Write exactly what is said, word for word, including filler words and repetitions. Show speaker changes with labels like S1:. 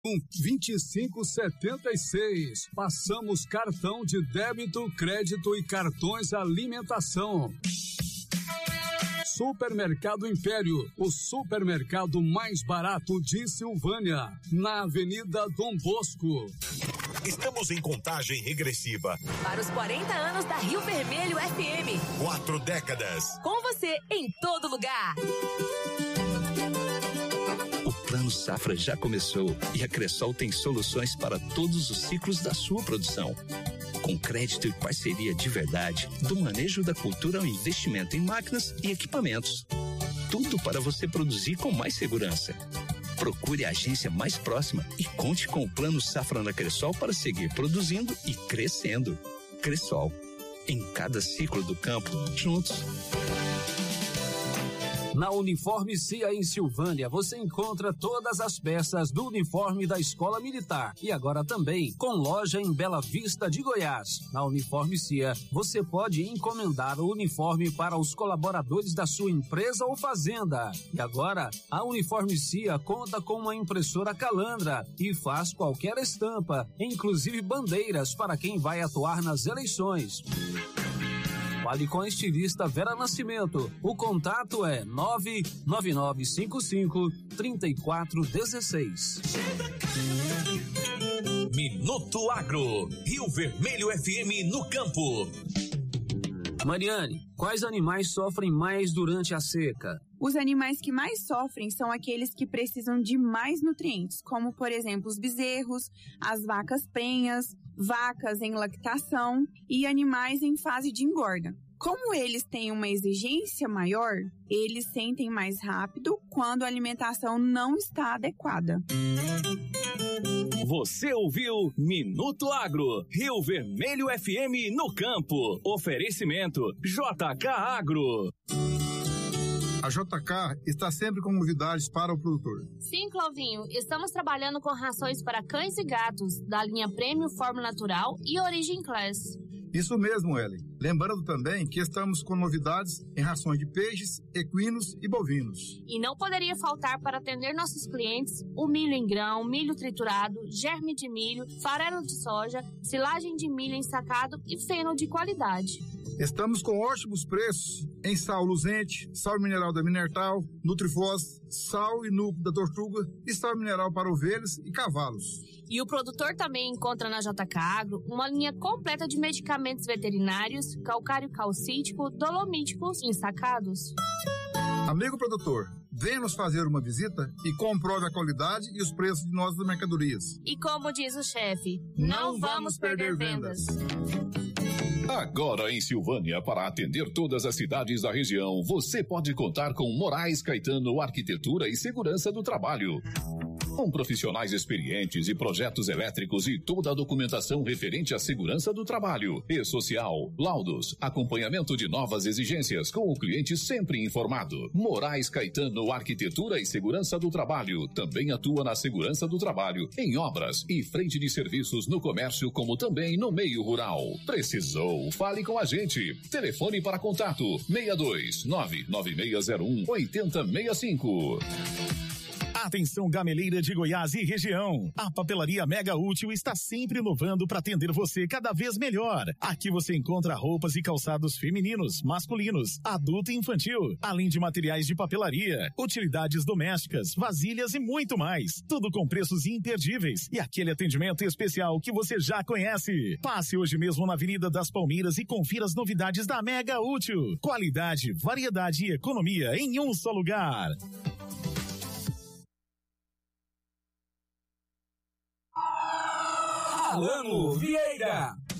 S1: vinte e cinco setenta e seis. Passamos cartão de débito, crédito e cartões alimentação. Supermercado Império, o supermercado mais barato de Silvânia, na Avenida Dom Bosco.
S2: Estamos em contagem regressiva
S3: para os quarenta anos da Rio Vermelho F M.
S2: Quatro décadas.
S3: Com você em todo lugar.
S4: O Plano Safra já começou e a Cressol tem soluções para todos os ciclos da sua produção. Com crédito e parceria de verdade, do manejo da cultura ao investimento em máquinas e equipamentos. Tudo para você produzir com mais segurança. Procure a agência mais próxima e conte com o Plano Safra da Cressol para seguir produzindo e crescendo. Cressol, em cada ciclo do campo, juntos.
S5: Na Uniforme C I A em Silvânia, você encontra todas as peças do uniforme da Escola Militar e agora também com loja em Bela Vista de Goiás. Na Uniforme C I A, você pode encomendar o uniforme para os colaboradores da sua empresa ou fazenda. E agora, a Uniforme C I A conta com uma impressora Calandra e faz qualquer estampa, inclusive bandeiras para quem vai atuar nas eleições. Fale com a estilista Vera Nascimento. O contato é nove nove nove cinco cinco, três quatro um seis.
S2: Minuto Agro, Rio Vermelho F M no campo.
S5: Mariane, quais animais sofrem mais durante a seca?
S6: Os animais que mais sofrem são aqueles que precisam de mais nutrientes, como, por exemplo, os bezerros, as vacas prenhas, vacas em lactação e animais em fase de engorda. Como eles têm uma exigência maior, eles sentem mais rápido quando a alimentação não está adequada.
S7: Você ouviu Minuto Agro, Rio Vermelho F M no campo. Oferecimento J K Agro.
S8: A J K está sempre com novidades para o produtor.
S9: Sim, Clovinho, estamos trabalhando com rações para cães e gatos, da linha Premium Fórmula Natural e Origin Class.
S8: Isso mesmo, Ellen. Lembrando também que estamos com novidades em rações de peixes, equinos e bovinos.
S9: E não poderia faltar para atender nossos clientes o milho em grão, milho triturado, germe de milho, farelo de soja, silagem de milho ensacado e feno de qualidade.
S8: Estamos com ótimos preços em sal luzente, sal mineral da Minertal, Nutrifós, sal e núcleo da Tortuga e sal mineral para ovelhas e cavalos.
S9: E o produtor também encontra na J K Agro uma linha completa de medicamentos veterinários, calcário calcítico, dolomíticos e ensacados.
S8: Amigo produtor, venha nos fazer uma visita e comprove a qualidade e os preços de nossas mercadorias.
S9: E como diz o chefe,
S8: não, não vamos perder, perder vendas. vendas.
S10: Agora em Silvânia, para atender todas as cidades da região, você pode contar com Moraes Caetano Arquitetura e Segurança do Trabalho. Com profissionais experientes e projetos elétricos e toda a documentação referente à segurança do trabalho e social, laudos, acompanhamento de novas exigências com o cliente sempre informado. Moraes Caetano Arquitetura e Segurança do Trabalho também atua na segurança do trabalho, em obras e frente de serviços no comércio como também no meio rural. Precisou? Fale com a gente. Telefone para contato seis dois nove nove seis zero um oito zero seis cinco.
S7: Atenção, gameleira de Goiás e região. A Papelaria Mega Útil está sempre inovando para atender você cada vez melhor. Aqui você encontra roupas e calçados femininos, masculinos, adulto e infantil, além de materiais de papelaria, utilidades domésticas, vasilhas e muito mais. Tudo com preços imperdíveis e aquele atendimento especial que você já conhece. Passe hoje mesmo na Avenida das Palmeiras e confira as novidades da Mega Útil. Qualidade, variedade e economia em um só lugar.
S1: Alano Vieira.